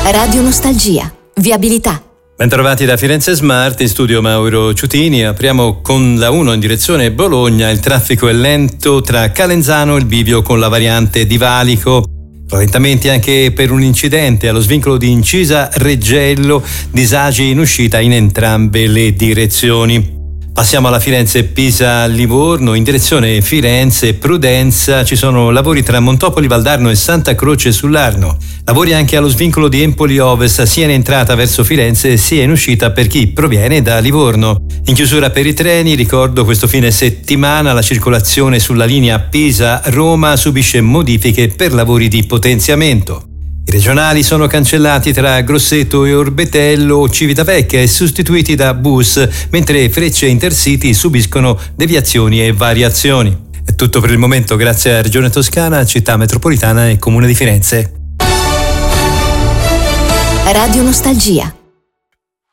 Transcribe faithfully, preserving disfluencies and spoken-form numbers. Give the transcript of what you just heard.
Radio Nostalgia, viabilità. Bentrovati da Firenze Smart, in studio Mauro Ciutini. Apriamo con la uno in direzione Bologna. Il traffico è lento tra Calenzano e il bivio con la variante di Valico. Rallentamenti anche per un incidente allo svincolo di Incisa Reggello, disagi in uscita in entrambe le direzioni. Passiamo alla Firenze-Pisa-Livorno, in direzione Firenze-Prudenza ci sono lavori tra Montopoli Valdarno e Santa Croce sull'Arno. Lavori anche allo svincolo di Empoli Ovest, sia in entrata verso Firenze sia in uscita per chi proviene da Livorno. In chiusura per i treni, ricordo questo fine settimana la circolazione sulla linea Pisa-Roma subisce modifiche per lavori di potenziamento. I regionali sono cancellati tra Grosseto e Orbetello, Civitavecchia e sostituiti da bus, mentre Frecce e Intercity subiscono deviazioni e variazioni. È tutto per il momento, grazie a Regione Toscana, Città Metropolitana e Comune di Firenze. Radio Nostalgia.